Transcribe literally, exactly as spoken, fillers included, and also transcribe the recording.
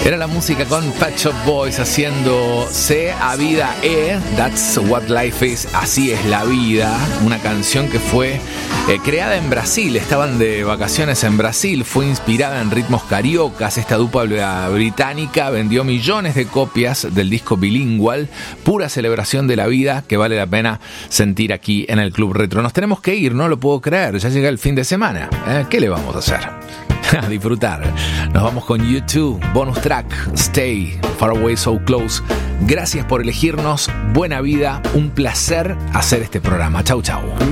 Era la música con Pet Shop Boys haciendo Se a Vida E, That's What Life Is, Así es la vida, una canción que fue eh, creada en Brasil. Estaban de vacaciones en Brasil, fue inspirada en ritmos cariocas. Esta dupla británica vendió millones de copias del disco Bilingual, pura celebración de la vida que vale la pena sentir aquí en el Club Retro. Nos tenemos que ir, no lo puedo creer, ya llega el fin de semana. ¿eh? ¿Qué le vamos a hacer? A disfrutar. Nos vamos con U dos, bonus track, Stay, Far Away So Close. Gracias por elegirnos, buena vida, un placer hacer este programa. Chau, chau.